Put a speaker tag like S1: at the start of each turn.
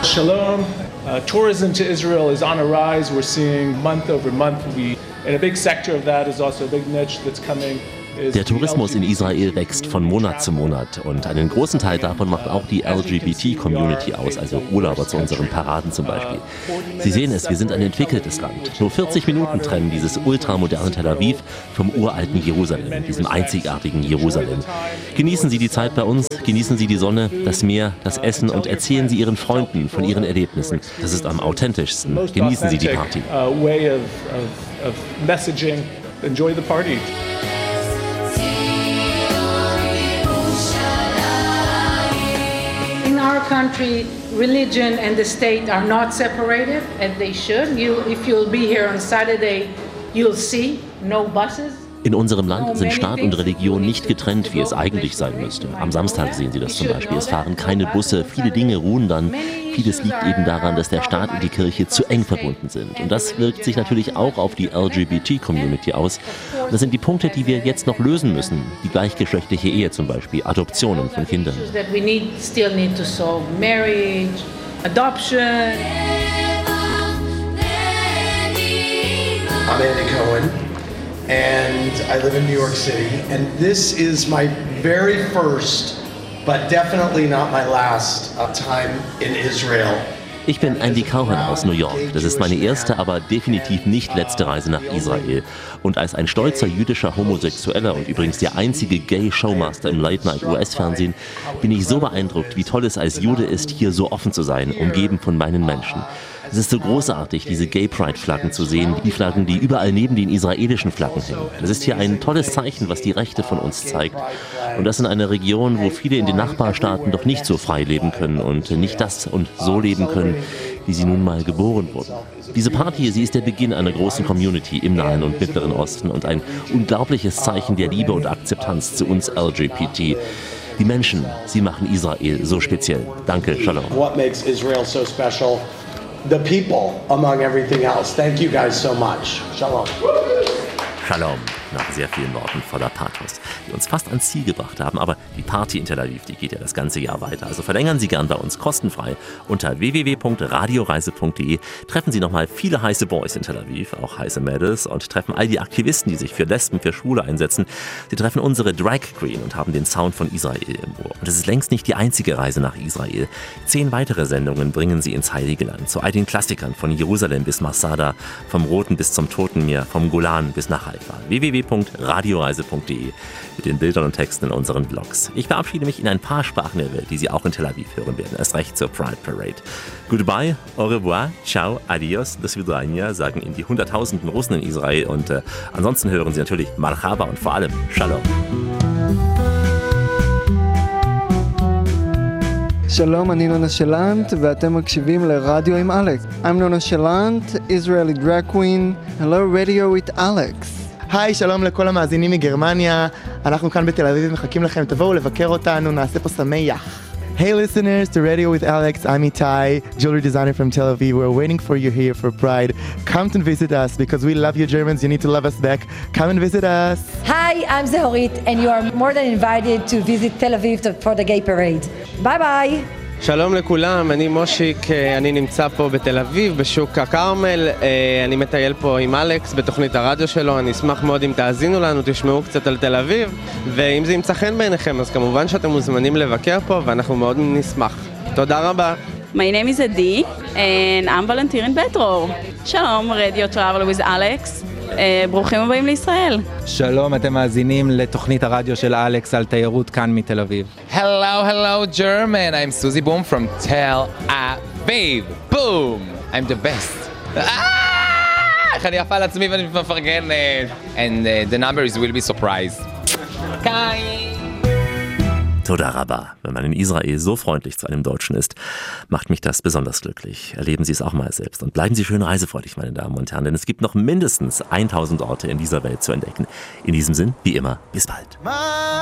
S1: Shalom. Tourism to Israel is on a rise. We're seeing month over month. And a big sector of that is also a big niche that's coming.
S2: Der Tourismus in Israel wächst von Monat zu Monat und einen großen Teil davon macht auch die LGBT-Community aus, also Urlauber zu unseren Paraden zum Beispiel. Sie sehen es, wir sind ein entwickeltes Land. Nur 40 Minuten trennen dieses ultramoderne Tel Aviv vom uralten Jerusalem, diesem einzigartigen Jerusalem. Genießen Sie die Zeit bei uns, genießen Sie die Sonne, das Meer, das Essen und erzählen Sie Ihren Freunden von Ihren Erlebnissen. Das ist am authentischsten. Genießen Sie die Party.
S1: Way of messaging. Enjoy the party.
S3: In our country, religion and the state are not separated, and they should. If you'll be here on Saturday, you'll see no buses.
S2: In unserem Land sind Staat und Religion nicht getrennt, wie es eigentlich sein müsste. Am Samstag sehen Sie das zum Beispiel. Es fahren keine Busse, viele Dinge ruhen dann. Vieles liegt eben daran, dass der Staat und die Kirche zu eng verbunden sind. Und das wirkt sich natürlich auch auf die LGBT-Community aus. Und das sind die Punkte, die wir jetzt noch lösen müssen. Die gleichgeschlechtliche Ehe zum Beispiel, Adoptionen von Kindern.
S3: Adoption.
S4: I'm Andy Cohen. And I live in New York City, and this is my very first, but definitely not my last time in Israel.
S2: Ich bin Andy Cohen aus New York. Das ist meine erste, aber definitiv nicht letzte Reise nach Israel. Und als ein stolzer jüdischer Homosexueller und übrigens der einzige Gay-Showmaster im Late-Night-US-Fernsehen bin ich so beeindruckt, wie toll es als Jude ist, hier so offen zu sein, umgeben von meinen Menschen. Es ist so großartig, diese Gay-Pride-Flaggen zu sehen, die Flaggen, die überall neben den israelischen Flaggen hängen. Das ist hier ein tolles Zeichen, was die Rechte von uns zeigt. Und das in einer Region, wo viele in den Nachbarstaaten doch nicht so frei leben können und nicht das und so leben können, wie sie nun mal geboren wurden. Diese Party, sie ist der Beginn einer großen Community im Nahen und Mittleren Osten und ein unglaubliches Zeichen der Liebe und Akzeptanz zu uns LGBT. Die Menschen, sie machen Israel so speziell. Danke, Shalom.
S4: What makes Israel so special? The people, among everything else. Thank you guys so much. Shalom.
S2: Shalom, nach sehr vielen Worten voller Pathos, die uns fast ans Ziel gebracht haben. Aber die Party in Tel Aviv, die geht ja das ganze Jahr weiter. Also verlängern Sie gern bei uns kostenfrei unter www.radioreise.de. Treffen Sie nochmal viele heiße Boys in Tel Aviv, auch heiße Mädels, und treffen all die Aktivisten, die sich für Lesben, für Schwule einsetzen. Sie treffen unsere Drag Queen und haben den Sound von Israel im Ohr. Und es ist längst nicht die einzige Reise nach Israel. 10 weitere Sendungen bringen Sie ins Heilige Land, zu all den Klassikern von Jerusalem bis Masada, vom Roten bis zum Toten Meer, vom Golan bis nach Haifa. www.radioreise.de mit den Bildern und Texten in unseren Blogs. Ich verabschiede mich in ein paar Sprachen der Welt, die Sie auch in Tel Aviv hören werden. Erst recht zur Pride Parade. Goodbye, au revoir, ciao, adios, do svidania, sagen Ihnen die Hunderttausenden Russen in Israel. Und ansonsten hören Sie natürlich Marhaba und vor allem Shalom.
S5: שלום, אני נונה שלנט, ואתם מקשיבים לרדיו עם אלכס. I'm נונה שלנט, Israeli drag queen. Hello, radio with Alex.
S6: היי, שלום לכל המאזינים מגרמניה. אנחנו כאן בתל אביב מחכים לכם, תבואו לבקר אותנו, נעשה פה שמח. Hey listeners to Radio with Alex, I'm Itai, jewelry designer from Tel Aviv. We're waiting for you here for Pride. Come and visit us because we love you Germans, you need to love us back. Come and visit us.
S7: Hi, I'm Zehorit and you are more than invited to visit Tel Aviv for the gay parade. Bye bye.
S8: שלום לכולם, אני מושיק, אני נמצא פה בתל אביב, בשוק הכרמל, אני מטייל פה עם אלכס בתוכנית הרדיו שלו, אני אשמח מאוד אם תאזינו לנו, תשמעו קצת על תל אביב, ואם זה ימצא חן בעיניכם, אז כמובן שאתם מוזמנים לבקר פה, ואנחנו מאוד נשמח. תודה רבה.
S9: My name is Adi, and I'm volunteer in Petro. שלום, Radio Travel with Alex. ברוכים הבאים לישראל.
S10: שלום, אתם מאזינים לתוכנית הרדיו של אלכס על תיירות כאן מתל אביב.
S11: Hello, German. I'm Susie Boom from Tel Aviv. Boom! I'm the best. איך אני יפה על עצמי ואני מפרגנת. And the numbers will be surprised.
S2: Toda Rabba. Wenn man in Israel so freundlich zu einem Deutschen ist, macht mich das besonders glücklich. Erleben Sie es auch mal selbst. Und bleiben Sie schön reisefreudig, meine Damen und Herren, denn es gibt noch mindestens 1000 Orte in dieser Welt zu entdecken. In diesem Sinn, wie immer, bis bald.